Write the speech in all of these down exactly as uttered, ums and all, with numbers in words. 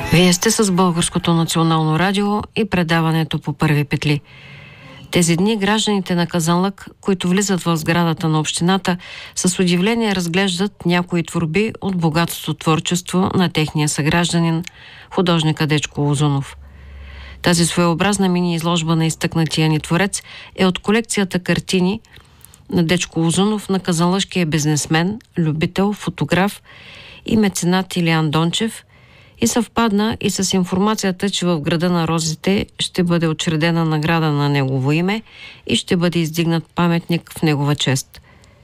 Вие сте с Българското национално радио и предаването по първи петли. Тези дни гражданите на Казанлък, които влизат в сградата на общината, с удивление разглеждат някои творби от богатото творчество на техния съгражданин, художника Дечко Узунов. Тази своеобразна мини-изложба на изтъкнатия ни творец е от колекцията картини на Дечко Узунов на казанлъшкия бизнесмен, любител, фотограф и меценат Илиян Дончев и съвпадна и с информацията, че в града на розите ще бъде учредена награда на негово име и ще бъде издигнат паметник в негова чест.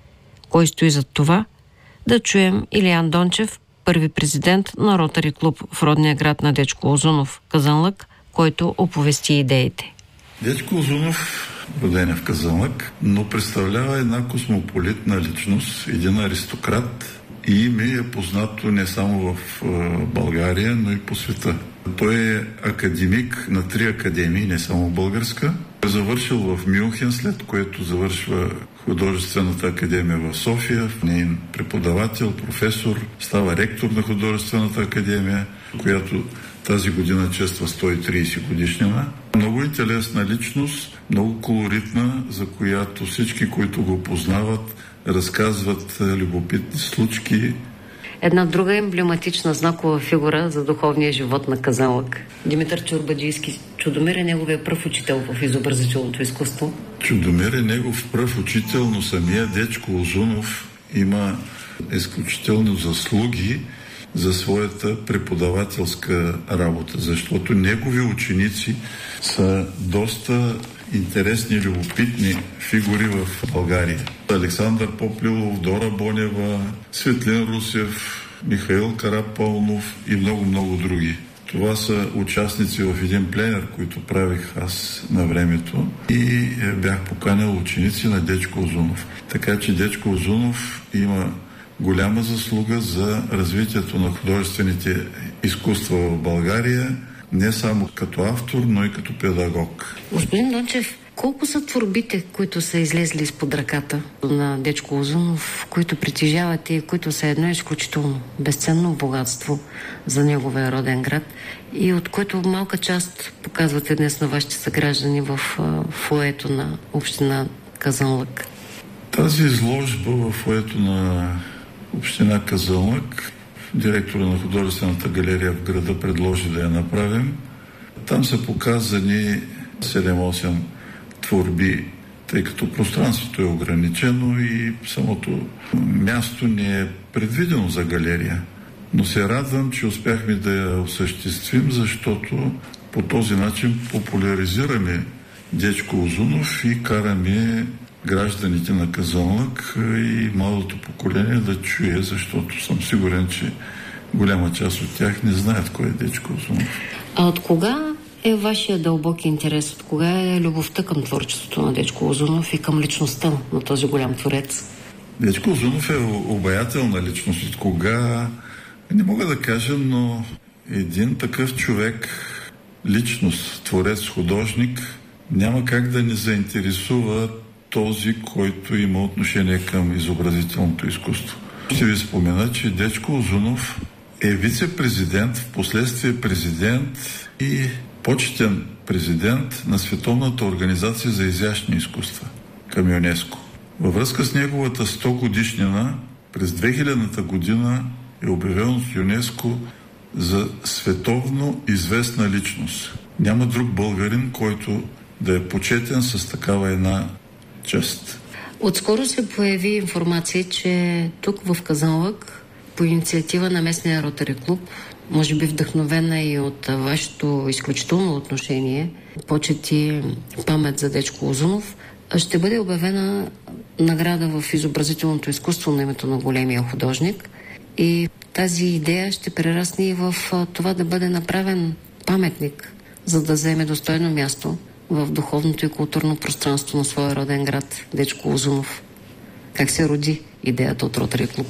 Кой стои зад това? Да чуем Илиян Дончев, първи президент на Ротари клуб в родния град на Дечко Узунов, Казанлък, който оповести идеите. Дечко Узунов, роден в Казанлък, но представлява една космополитна личност, един аристократ, и име е познато не само в България, но и по света. Той е академик на три академии, не само българска. Е завършил в Мюнхен, след което завършва художествената академия в София. Нейн преподавател, професор, става ректор на художествената академия, която тази година чества сто и трийсет годишнина. Много интересна личност, много колоритна, за която всички, които го познават, разказват любопитни случки. Една друга емблематична знакова фигура за духовния живот на Казанлък. Димитър Чорбаджийски. Чудомир е неговия пръв учител в изобразителното изкуство. Чудомир е негов пръв учител, но самия Дечко Узунов има изключителни заслуги за своята преподавателска работа, защото негови ученици са доста интересни и любопитни фигури в България. Александър Поплилов, Дора Бонева, Светлин Русев, Михаил Карапълнов и много-много други. Това са участници в един пленер, който правих аз на времето, и бях поканил ученици на Дечко Узунов. Така че Дечко Узунов има голяма заслуга за развитието на художествените изкуства в България, не само като автор, но и като педагог. Господин Дончев, колко са творбите, които са излезли изпод ръката на Дечко Узунов, които притежавате и които са едно изключително безценно богатство за неговия роден град и от което малка част показвате днес на вашите съграждани в фоето на община Казанлък? Тази изложба в фоето на община Казанлък, директора на художествената галерия в града предложи да я направим. Там са показани седем-осем творби, тъй като пространството е ограничено и самото място не е предвидено за галерия. Но се радвам, че успяхме да я осъществим, защото по този начин популяризираме Дечко Узунов и караме гражданите на Казанлък и младото поколение да чуе, защото съм сигурен, че голяма част от тях не знаят кой е Дечко Узунов. А от кога е вашия дълбок интерес? От кога е любовта към творчеството на Дечко Узунов и към личността на този голям творец? Дечко Узунов е обаятелна личност. От кога не мога да кажа, но един такъв човек, личност, творец, художник, няма как да ни заинтересува този, който има отношение към изобразителното изкуство. Ще ви спомена, че Дечко Узунов е вице-президент, в последствие президент и почетен президент на Световната организация за изящни изкуства към ЮНЕСКО. Във връзка с неговата сто годишнина през две хилядната година е обявен от ЮНЕСКо за световно известна личност. Няма друг българин, който да е почетен с такава една чест. Отскоро се появи информация, че тук в Казанлък по инициатива на местния Ротари клуб, може би вдъхновена и от вашето изключително отношение, почет и памет за Дечко Узунов, ще бъде обявена награда в изобразителното изкуство на името на големия художник. И тази идея ще прерасне и в това да бъде направен паметник, за да вземе достойно място в духовното и културно пространство на своя роден град Дечко Узунов. Как се роди идеята от Ротари клуб?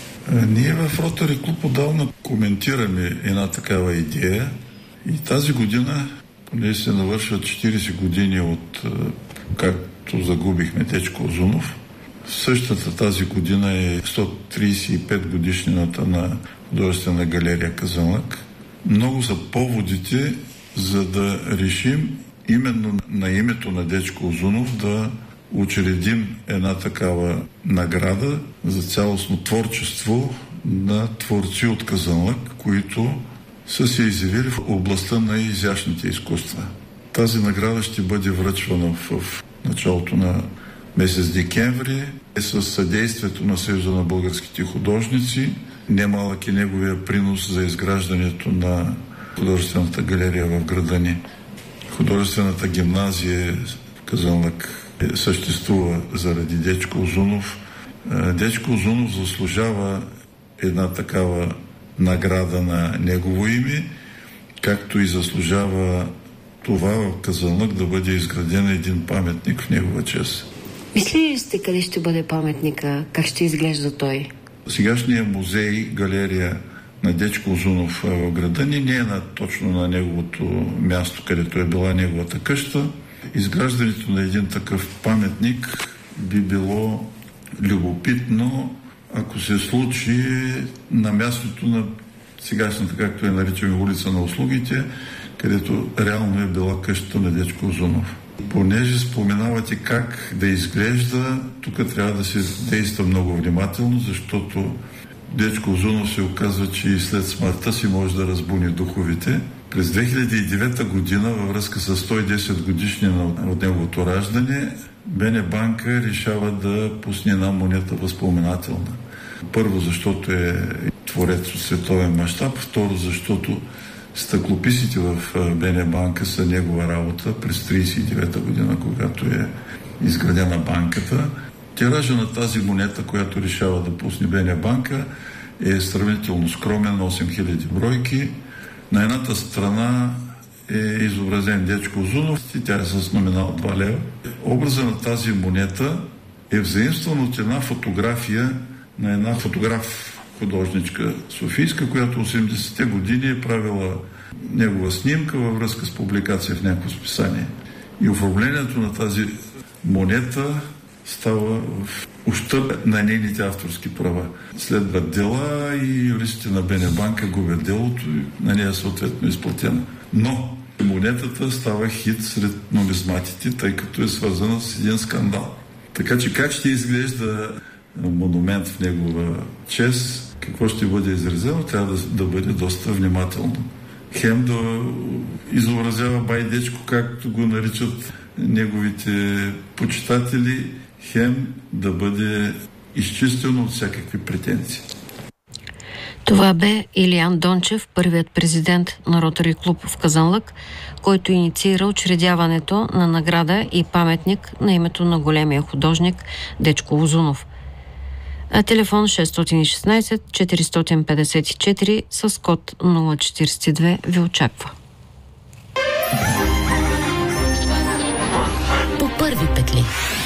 Ние в Ротари клуб отдавна коментираме една такава идея и тази година, понеже се навършват четирийсет години от както загубихме Дечко Узунов, същата тази година е сто трийсет и пет годишнината на художествена галерия Казанлък. Много са поводите, за да решим именно на името на Дечко Узунов да учредим една такава награда за цялостно творчество на творци от Казанлък, които са се изявили в областта на изящните изкуства. Тази награда ще бъде връчвана в, в началото на месец декември е със съдействието на Съюза на българските художници. Немалък е неговия принос за изграждането на художествената галерия в града ни. Художествената гимназия в Казанлък съществува заради Дечко Узунов. Дечко Узунов заслужава една такава награда на негово име, както и заслужава това в Казанлък да бъде изграден един паметник в негова чест. Мислили ли сте къде ще бъде паметника? Как ще изглежда той? Сегашният музей, галерия на Дечко Узунов в града ни не е на, точно на неговото място, където е била неговата къща. Изграждането на един такъв паметник би било любопитно, ако се случи на мястото на сегашната, както е наричаме, улица на услугите, където реално е била къщата на Дечко Узунов. Понеже споменавате как да изглежда, тук трябва да се действа много внимателно, защото Дечко Узунов се оказва, че и след смъртта си може да разбуни духовите. През две хиляди и девета година, във връзка с сто и десет годишнина от неговото раждане, БНБанка решава да пусне една монета възпоменателна. Първо, защото е творец от световен мащаб, второ, защото стъклописите в БНБанка са негова работа през тридесет и девета година, когато е изградена банката. Тиража на тази монета, която решава да пусне БНБанка, е сравнително скромен, осем хиляди бройки. На едната страна е изобразен Дечко Узунов и тя е с номинал два лева. Образът на тази монета е взаимстван от една фотография на една фотограф художничка софийска, която осемдесетте години е правила негова снимка във връзка с публикация в някакво списание. И оформлението на тази монета става в ущърб на нейните авторски права. Следват дела и юристите на БНБанка губят делото и на нея съответно е изплатена. Но монетата става хит сред нумизматите, тъй като е свързана с един скандал. Така че как ще изглежда монумент в негова чест, какво ще бъде изразено, трябва да, да бъде доста внимателно. Хем да изобразява бай Дечко, както го наричат неговите почитатели, хем да бъде изчистено от всякакви претенции. Това бе Илиян Дончев, първият президент на Ротари клуб в Казанлък, който инициира учредяването на награда и паметник на името на големия художник Дечко Узунов. А телефон шест един шест четири пет четири с код нула четиридесет и две ви очаква. По първи петли.